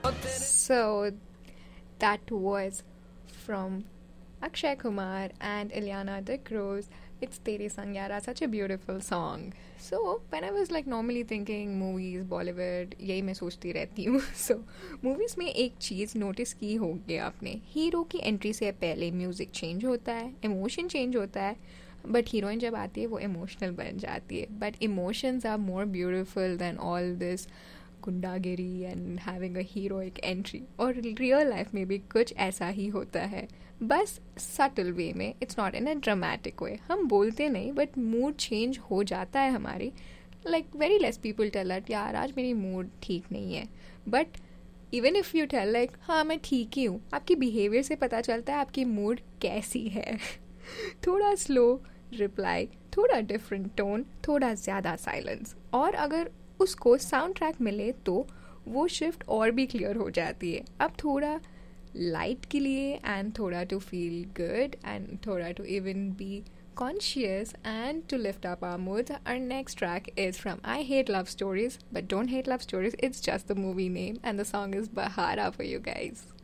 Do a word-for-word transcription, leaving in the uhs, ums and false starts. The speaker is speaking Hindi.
So that was from Akshay Kumar and Ilyana Dicruz. It's Tere Sangyara, such a beautiful song. So when I was like normally thinking movies, Bollywood, यही मैं सोचती रहती हूँ. So movies में एक चीज़ notice की होगी आपने, हीरो की एंट्री से पहले म्यूज़िक चेंज होता है, इमोशन चेंज होता है, बट हीरोइन जब आती है वो इमोशनल बन जाती है. But emotions are more beautiful then all this गुंडागिरी and having a heroic entry. और रियल लाइफ में भी कुछ ऐसा ही होता है, बस सटल वे में. It's not in a dramatic वे. हम बोलते नहीं बट मूड चेंज हो जाता है हमारी. Like very less people tell that यार आज मेरी मूड ठीक नहीं है, but even if you tell like हाँ मैं ठीक ही हूँ, आपकी बिहेवियर से पता चलता है आपकी मूड कैसी है. थोड़ा स्लो रिप्लाई, थोड़ा डिफरेंट टोन, थोड़ा ज़्यादा साइलेंस, और अगर उसको साउंड ट्रैक मिले तो वो शिफ्ट और भी क्लियर हो जाती है. अब थोड़ा लाइट के लिए एंड थोड़ा टू फील गुड एंड थोड़ा to even be conscious and to lift up our moods. Our next track is from I Hate Love Stories, but don't hate love stories, it's just the movie name, and the song is Bahara for you guys.